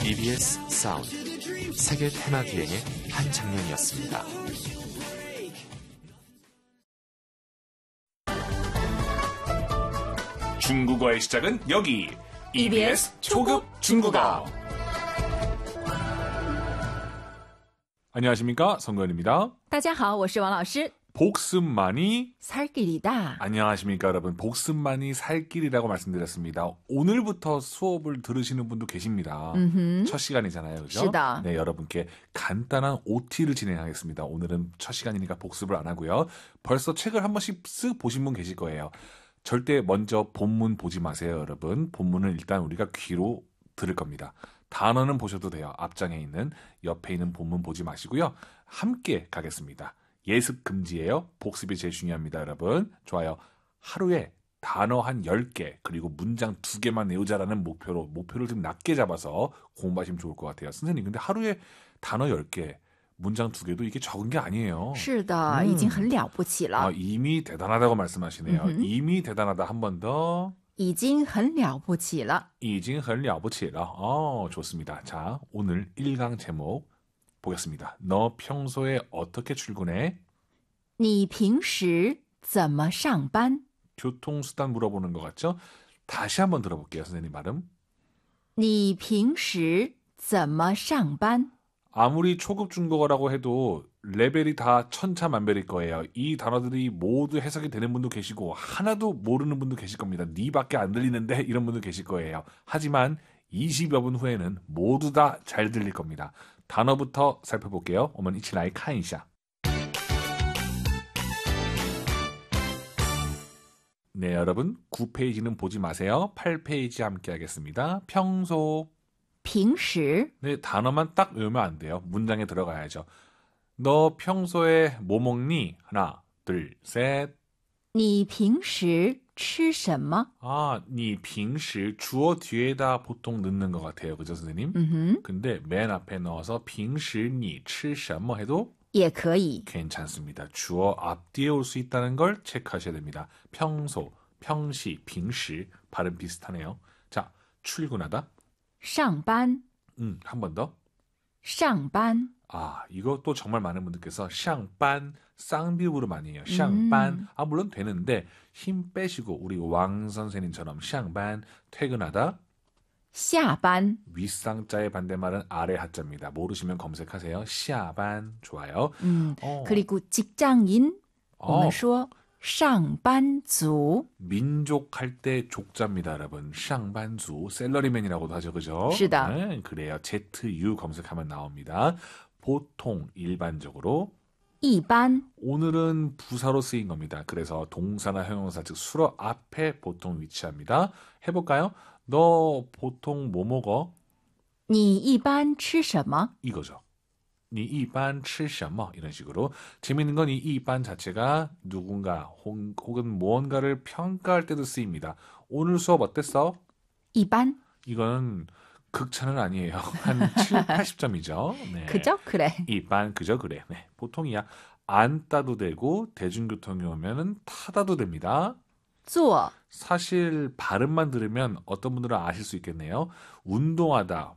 EBS 사운드 세계 테마 기행의 한 장면이었습니다. 중국어의 시작은 여기 EBS 초급 중국어. 안녕하십니까, 성근입니다. 大家好，我是王老师。 복습만이 살길이다. 안녕하십니까, 여러분. 복습만이 살길이라고 말씀드렸습니다. 오늘부터 수업을 들으시는 분도 계십니다. 첫 시간이잖아요, 그죠? 是的。 네, 여러분께 간단한 OT를 진행하겠습니다. 오늘은 첫 시간이니까 복습을 안 하고요. 벌써 책을 한 번씩 쓱 보신 분 계실 거예요. 절대 먼저 본문 보지 마세요, 여러분. 본문은 일단 우리가 귀로 들을 겁니다. 단어는 보셔도 돼요. 앞장에 있는, 옆에 있는 본문 보지 마시고요. 함께 가겠습니다. 예습 금지예요. 복습이 제일 중요합니다, 여러분. 좋아요. 하루에 단어 한 10개, 그리고 문장 2개만 외우자라는 목표를 좀 낮게 잡아서 공부하시면 좋을 것 같아요. 선생님, 근데 하루에 단어 10개, 문장 2개도 이게 적은 게 아니에요. 是的，已经很了不起了。 이미 대단하다고 말씀하시네요. 이미 대단하다. 한 번 더. 已经很了不起了。 已经很了不起了. 좋습니다. 자, 오늘 1강 제목 보겠습니다. 너 평소에 어떻게 출근해? 你平时怎么上班？ 교통수단 물어보는 것 같죠? 다시 한번 들어볼게요, 선생님 발음. 你平时怎么上班？ 아무리 초급 중국어라고 해도 레벨이 다 천차만별일 거예요. 이 단어들이 모두 해석이 되는 분도 계시고 하나도 모르는 분도 계실 겁니다. 니밖에 안 들리는데 이런 분도 계실 거예요. 하지만 20여 분 후에는 모두 다 잘 들릴 겁니다. 단어부터 살펴볼게요. 我们一起来看一下. 네, 여러분 9페이지는 보지 마세요. 8페이지 함께 하겠습니다. 평소. 平时 네, 단어만 딱 외우면 안 돼요. 문장에 들어가야죠. 너 평소에 뭐 먹니? 하나, 둘, 셋. 你平时吃什么？ 니平时 주어 뒤에다 보통 넣는 것 같아요. 그죠, 선생님? 근데 맨 앞에 넣어서 平时你吃什么 해도 也可以。 괜찮습니다. 주어 앞뒤에 올 수 있다는 걸 체크하셔야 됩니다. 평소, 평시, 平时 발음 비슷하네요. 자, 출근하다. 上班， 한 번 더. 上班， 이것도 정말 많은 분들께서 上班 쌍비읍으로 많이 해요. 上班 물론 되는데 힘 빼시고 우리 왕 선생님처럼 上班 퇴근하다. 下班， 윗상자의 반대말은 아래 하자입니다. 모르시면 검색하세요. 下班 좋아요. 그리고 직장인 我们说上班族 민족 할 때 족자입니다, 여러분. 上班族 셀러리맨이라고도 하죠, 그죠? 是的. 네, 그래요. ZU 검색하면 나옵니다. 보통 일반적으로 一般 오늘은 부사로 쓰인 겁니다. 그래서 동사나 형용사 즉 수로 앞에 보통 위치합니다. 해볼까요? 너 보통 뭐 먹어? 你一般吃什么？ 이거죠. 你一般吃什么? 이런 식으로. 재밌는 건 이 이반 자체가 누군가 혹은 무언가를 평가할 때도 쓰입니다. 오늘 수업 어땠어? 一般 이거는 극찬은 아니에요. 한 7, 80점이죠. 네. 그죠? 그래. 이반 그저 그래. 네. 보통이야. 안 따도 되고 대중교통이 오면은 타다도 됩니다. 做 사실 발음만 들으면 어떤 분들은 아실 수 있겠네요. 운동하다,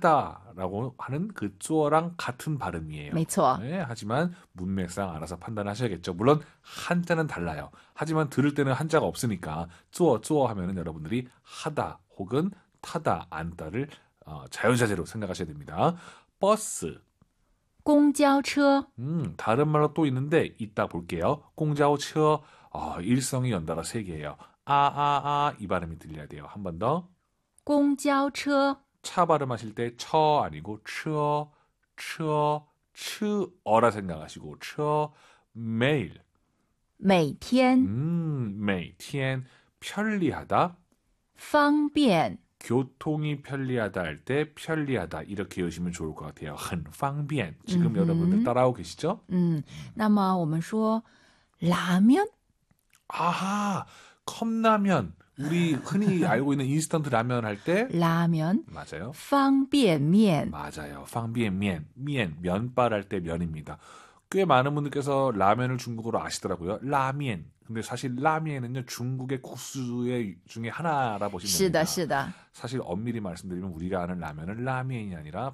하다라고 하는 그 쪼어랑 같은 발음이에요. 没错 네, 하지만 문맥상 알아서 판단하셔야겠죠. 물론 한자는 달라요. 하지만 들을 때는 한자가 없으니까 쪼어 하면은 여러분들이 하다 혹은 타다, 안다를 자유자재로 생각하셔야 됩니다. 버스. 公交车 다른 말로 또 있는데 이따 볼게요. 공자오처 일성이 연달아 3개예요. 이 발음이 들려야 돼요. 한 번 더. 公交车 차 발음하실 때 처 아니고 츠어라 생각하시고 매일 每天 매일 편리하다 方便 교통이 편리하다 할 때 편리하다 이렇게 외우시면 좋을 것 같아요. 很方便 지금 여러분들 따라하고 계시죠? 那么我们说拉面 아하 컵라면 우리 흔히 알고 있는 인스턴트 라면 할 때 拉面 맞아요. 方便面 맞아요. 方便面 면발 할 때 면입니다. 꽤 많은 분들께서 라면을 중국어로 아시더라고요. 라면 근데 사실 라면은요 중국의 국수의 중에 하나라 보시면 是的， 됩니다. 是的。 사실 엄밀히 말씀드리면 우리가 아는 라면은 라면이 아니라